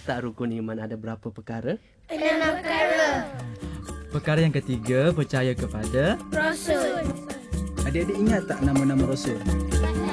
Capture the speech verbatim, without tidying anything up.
tak rukun iman ada berapa perkara? Enam perkara. Perkara yang ketiga, percaya kepada Rasul. Adik-adik ingat tak nama-nama Rasul?